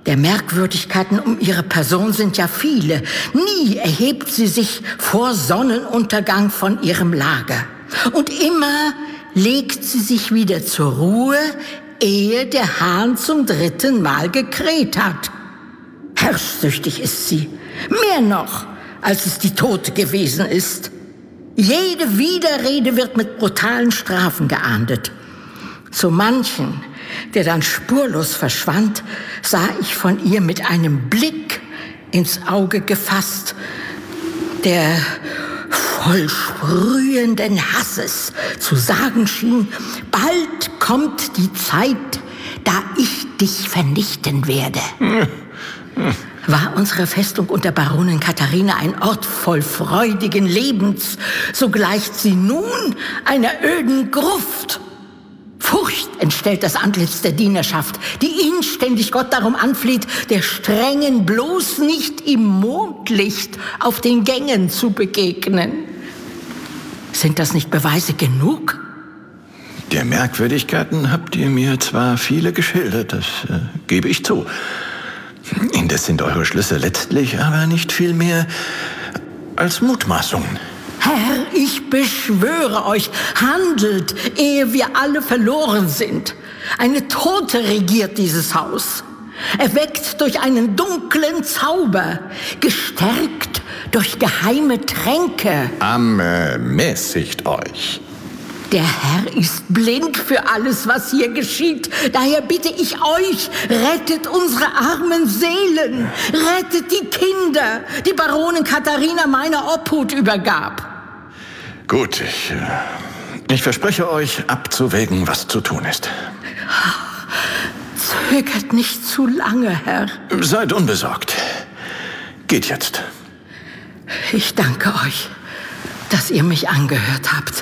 Der Merkwürdigkeiten um ihre Person sind ja viele. Nie erhebt sie sich vor Sonnenuntergang von ihrem Lager. Und immer legt sie sich wieder zur Ruhe, ehe der Hahn zum 3. Mal gekräht hat. Herrschsüchtig ist sie. Mehr noch, als es die Tote gewesen ist. Jede Widerrede wird mit brutalen Strafen geahndet. Zu manchen, der dann spurlos verschwand, sah ich von ihr mit einem Blick ins Auge gefasst, der voll sprühenden Hasses zu sagen schien: Bald kommt die Zeit, da ich dich vernichten werde. War unsere Festung unter Baronin Katharina ein Ort voll freudigen Lebens, so gleicht sie nun einer öden Gruft. Furcht entstellt das Antlitz der Dienerschaft, die inständig Gott darum anfleht, der Strengen bloß nicht im Mondlicht auf den Gängen zu begegnen. Sind das nicht Beweise genug? Der Merkwürdigkeiten habt ihr mir zwar viele geschildert, das gebe ich zu. Indes sind eure Schlüsse letztlich aber nicht viel mehr als Mutmaßungen. Herr, ich beschwöre euch, handelt, ehe wir alle verloren sind. Eine Tote regiert dieses Haus, erweckt durch einen dunklen Zauber, gestärkt durch geheime Tränke. Mäßigt euch. Der Herr ist blind für alles, was hier geschieht. Daher bitte ich euch, rettet unsere armen Seelen. Rettet die Kinder, die Baronin Katharina meiner Obhut übergab. Gut, ich verspreche euch, abzuwägen, was zu tun ist. Zögert nicht zu lange, Herr. Seid unbesorgt. Geht jetzt. Ich danke euch, dass ihr mich angehört habt.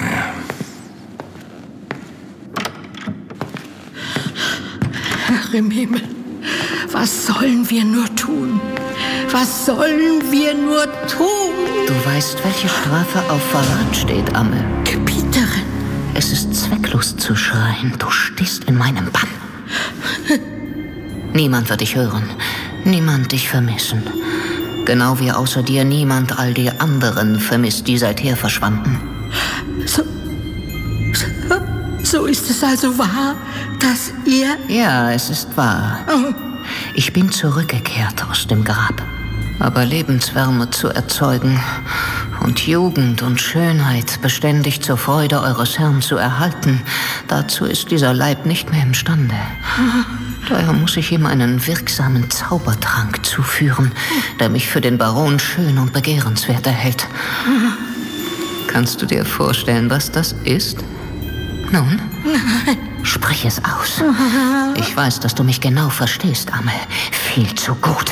Herr im Himmel, was sollen wir nur tun? Was sollen wir nur tun? Du weißt, welche Strafe auf Verrat steht, Amme. Gebieterin. Es ist zwecklos zu schreien. Du stehst in meinem Bann. Niemand wird dich hören. Niemand dich vermissen. Genau wie außer dir niemand all die anderen vermisst, die seither verschwanden. So ist es also wahr, dass ihr... Ja, es ist wahr. Ich bin zurückgekehrt aus dem Grab. Aber Lebenswärme zu erzeugen und Jugend und Schönheit beständig zur Freude eures Herrn zu erhalten, dazu ist dieser Leib nicht mehr imstande. Daher muss ich ihm einen wirksamen Zaubertrank zuführen, der mich für den Baron schön und begehrenswert erhält. Kannst du dir vorstellen, was das ist? Nun? Sprich es aus. Ich weiß, dass du mich genau verstehst, Amme. Viel zu gut.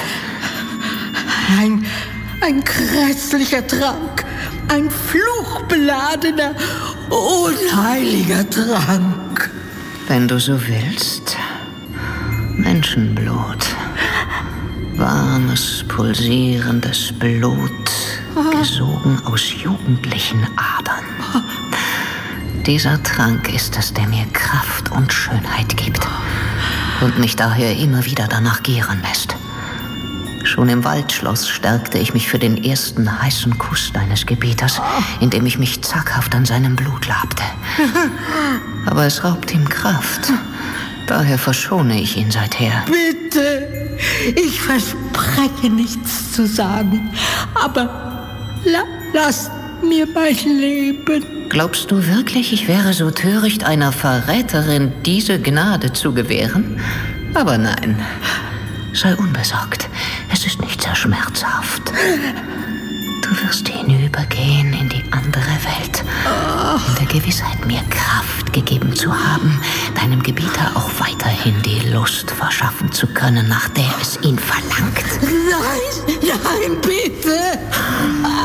Ein grässlicher Trank. Ein fluchbeladener, unheiliger Trank. Wenn du so willst. Menschenblut. Warmes, pulsierendes Blut, gesogen aus jugendlichen Adern. Dieser Trank ist es, der mir Kraft und Schönheit gibt und mich daher immer wieder danach gieren lässt. Schon im Waldschloss stärkte ich mich für den ersten heißen Kuss deines Gebieters, indem ich mich zaghaft an seinem Blut labte. Aber es raubt ihm Kraft. Daher verschone ich ihn seither. Bitte, ich verspreche nichts zu sagen, aber lasst mir mein Leben. Glaubst du wirklich, ich wäre so töricht, einer Verräterin diese Gnade zu gewähren? Aber nein, sei unbesorgt. Es ist nicht sehr schmerzhaft. Du wirst hinübergehen in die andere Welt, in der Gewissheit, mir Kraft gegeben zu haben, deinem Gebieter auch weiterhin die Lust verschaffen zu können, nach der es ihn verlangt. Nein, bitte!